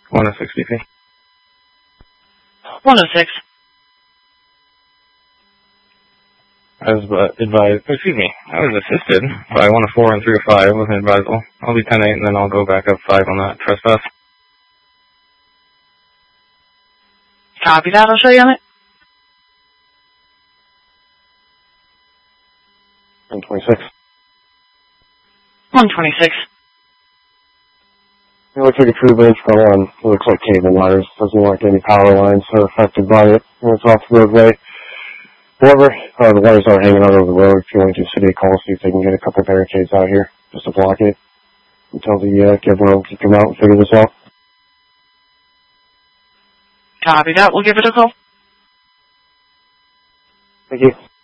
106 BP. 106. I was advised, excuse me, I was assisted by 104 and 305 with an advisal. I'll be 10-8 and then I'll go back up 5 on that trespass. Copy that, I'll show you on it. 126. 126. It looks like a true bench fell on. It looks like cable wires. Doesn't look like any power lines are affected by it. It's off the roadway. However, the wires are hanging out over the road. If you want to do city call, see if they can get a couple barricades out here just to block it until the Gibber can come out and figure this out. Copy that, we'll give it a call. Thank you.